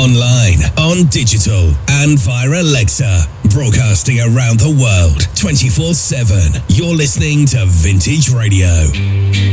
online, on digital, and via Alexa. Broadcasting around the world 24/7. You're listening to Vintage Radio.